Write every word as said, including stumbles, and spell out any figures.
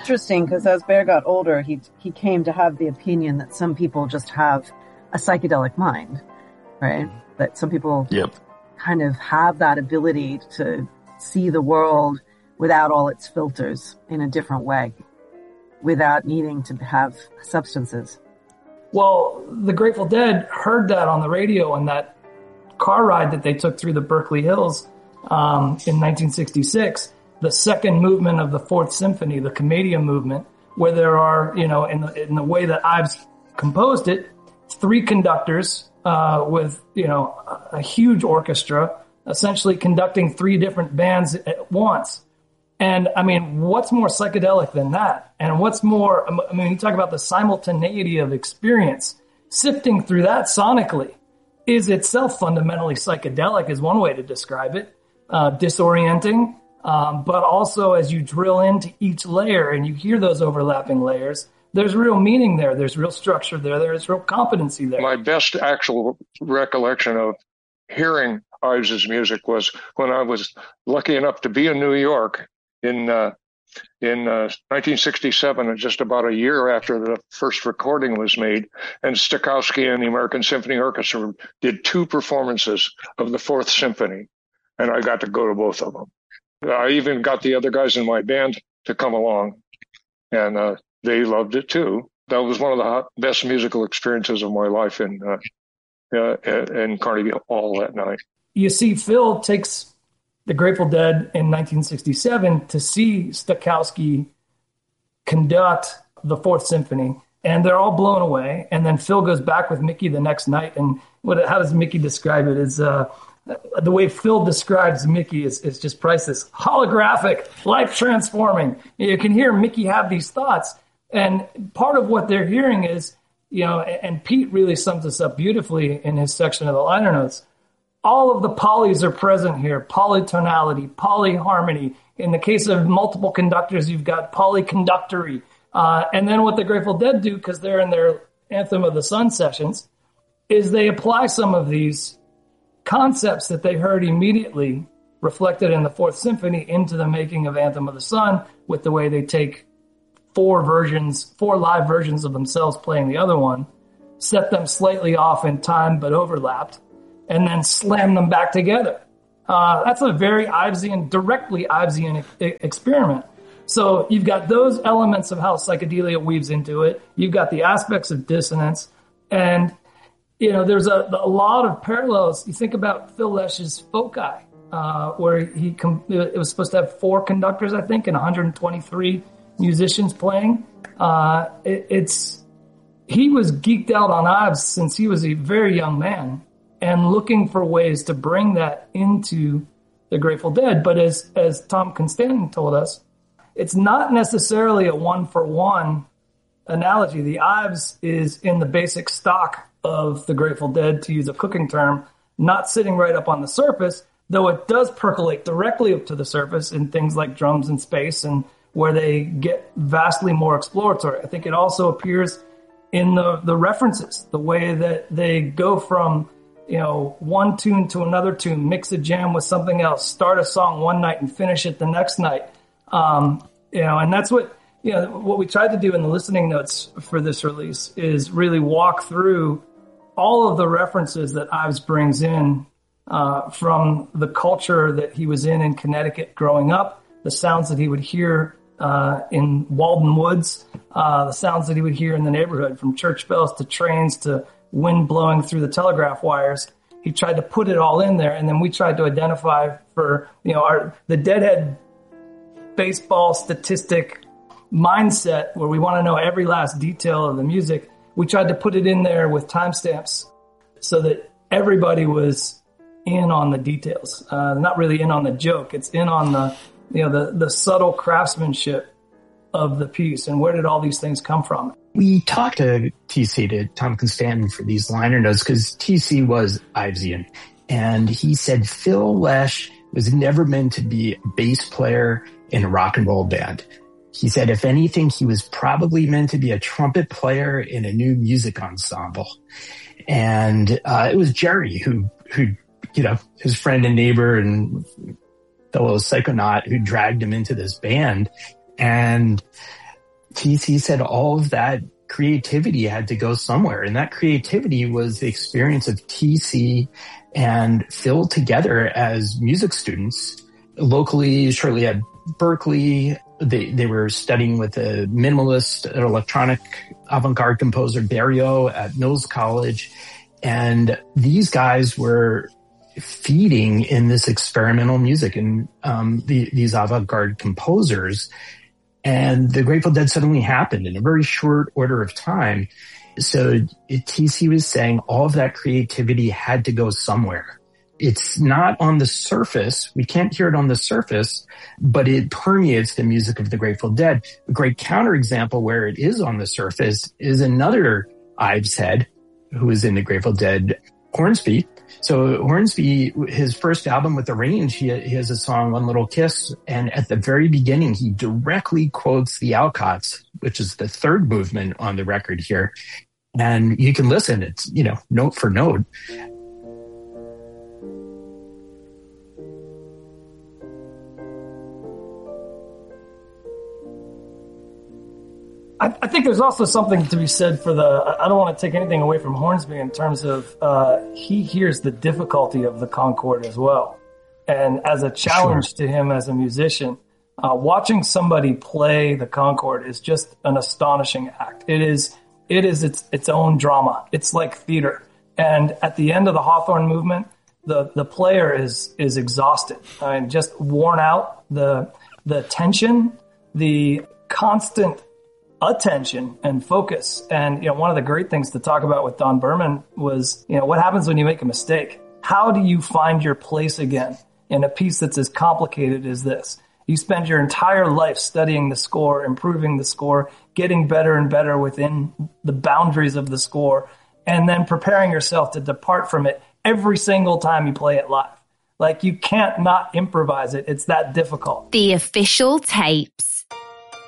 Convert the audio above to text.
interesting because as Bear got older, he he came to have the opinion that some people just have a psychedelic mind, right? That some people yep. kind of have that ability to see the world without all its filters in a different way, without needing to have substances. Well, the Grateful Dead heard that on the radio on that car ride that they took through the Berkeley Hills um, in nineteen sixty-six, the second movement of the Fourth Symphony, the Commedia movement, where there are, you know, in the, in the way that Ives composed it, three conductors uh, with, you know, a, a huge orchestra, essentially conducting three different bands at once. And I mean, what's more psychedelic than that? And what's more, I mean, you talk about the simultaneity of experience. Sifting through that sonically is itself fundamentally psychedelic, is one way to describe it. Uh, disorienting, um, but also as you drill into each layer and you hear those overlapping layers, there's real meaning there. There's real structure there. There's real competency there. My best actual recollection of hearing Ives' music was when I was lucky enough to be in New York in uh, in uh, nineteen sixty-seven, just about a year after the first recording was made, and Stokowski and the American Symphony Orchestra did two performances of the Fourth Symphony, and I got to go to both of them. I even got the other guys in my band to come along, and uh, they loved it too. That was one of the best musical experiences of my life in uh, uh, in Carnegie Hall that night. You see, Phil takes the Grateful Dead in nineteen sixty-seven to see Stokowski conduct the Fourth Symphony, and they're all blown away. And then Phil goes back with Mickey the next night, and what? How does Mickey describe it? Is uh, the way Phil describes Mickey is, is just priceless. Holographic, life transforming. You can hear Mickey have these thoughts, and part of what they're hearing is, you know, and Pete really sums this up beautifully in his section of the liner notes. All of the polys are present here. Polytonality, polyharmony. In the case of multiple conductors, you've got polyconductory. Uh, and then what the Grateful Dead do, because they're in their Anthem of the Sun sessions, is they apply some of these concepts that they heard immediately reflected in the Fourth Symphony into the making of Anthem of the Sun, with the way they take four versions, four live versions of themselves playing the other one, set them slightly off in time but overlapped, and then slam them back together. Uh, that's a very Ivesian, directly Ivesian e- experiment. So you've got those elements of how psychedelia weaves into it. You've got the aspects of dissonance. And, you know, there's a, a lot of parallels. You think about Phil Lesch's Foci, uh, where he com- it was supposed to have four conductors, I think, and one hundred twenty-three musicians playing. Uh, it, it's he was geeked out on Ives since he was a very young man, and looking for ways to bring that into the Grateful Dead. But as as Tom Constantin told us, it's not necessarily a one-for-one analogy. The Ives is in the basic stock of the Grateful Dead, to use a cooking term, not sitting right up on the surface, though it does percolate directly up to the surface in things like Drums in Space, and where they get vastly more exploratory. I think it also appears in the, the references, the way that they go from, you know, one tune to another tune, mix a jam with something else, start a song one night and finish it the next night. Um, you know, and that's what, you know, what we tried to do in the listening notes for this release is really walk through all of the references that Ives brings in uh, from the culture that he was in in Connecticut growing up, the sounds that he would hear uh, in Walden Woods, uh, the sounds that he would hear in the neighborhood, from church bells to trains to wind blowing through the telegraph wires. He tried to put it all in there, and then we tried to identify for, you know, our the Deadhead baseball statistic mindset where we want to know every last detail of the music. We tried to put it in there with timestamps so that everybody was in on the details. Uh, not really in on the joke. It's in on the, you know, the, the subtle craftsmanship of the piece and where did all these things come from. We talked to T C, to Tom Constantin, for these liner notes because T C was Ivesian. And he said Phil Lesh was never meant to be a bass player in a rock and roll band. He said, if anything, he was probably meant to be a trumpet player in a new music ensemble. And uh, it was Jerry who, who, you know, his friend and neighbor and fellow psychonaut who dragged him into this band. And T C said all of that creativity had to go somewhere. And that creativity was the experience of T C and Phil together as music students locally, shortly at Berklee. They, they were studying with a minimalist electronic avant-garde composer, Berio, at Mills College. And these guys were feeding in this experimental music and um, the, these avant-garde composers. And the Grateful Dead suddenly happened in a very short order of time. So T C was saying all of that creativity had to go somewhere. It's not on the surface. We can't hear it on the surface, but it permeates the music of the Grateful Dead. A great counterexample where it is on the surface is another Ives head who was in the Grateful Dead, Hornsby. So Hornsby, his first album with The Range, he, he has a song, One Little Kiss. And at the very beginning, he directly quotes the Alcotts, which is the third movement on the record here. And you can listen. It's, you know, note for note. I, I think there's also something to be said for the, I don't want to take anything away from Hornsby in terms of, uh, he hears the difficulty of the Concorde as well. And as a challenge sure. to him as a musician, uh, watching somebody play the Concorde is just an astonishing act. It is, it is its, its own drama. It's like theater. And at the end of the Hawthorne movement, the, the player is, is exhausted. I mean, just worn out. The, the tension, the constant attention and focus. And, you know, one of the great things to talk about with Don Berman was, you know, what happens when you make a mistake? How do you find your place again in a piece that's as complicated as this? You spend your entire life studying the score, improving the score, getting better and better within the boundaries of the score, and then preparing yourself to depart from it every single time you play it live. Like, you can't not improvise it. It's that difficult. The Official Tapes.